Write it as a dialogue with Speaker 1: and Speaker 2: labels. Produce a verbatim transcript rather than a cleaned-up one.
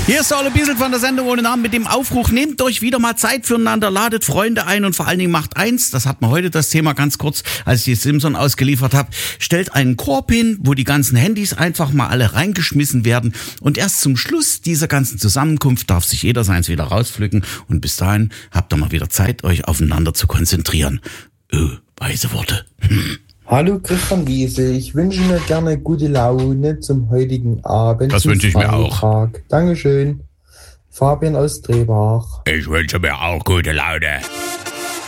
Speaker 1: Hier ist Ole Biesel von der Sendung ohne Namen mit dem Aufruf, nehmt euch wieder mal Zeit füreinander, ladet Freunde ein und vor allen Dingen macht eins, das hatten wir heute das Thema ganz kurz, als ich die Simpson ausgeliefert habe, stellt einen Korb hin, wo die ganzen Handys einfach mal alle reingeschmissen werden und erst zum Schluss dieser ganzen Zusammenkunft darf sich jeder seins wieder rauspflücken und bis dahin habt ihr mal wieder Zeit, euch aufeinander zu konzentrieren. Öh, weise Worte. Hm.
Speaker 2: Hallo Christian Wiese, ich wünsche mir gerne gute Laune zum heutigen Abend.
Speaker 1: Das wünsche ich mir auch.
Speaker 2: Dankeschön. Fabian aus Drehbach.
Speaker 1: Ich wünsche mir auch gute Laune.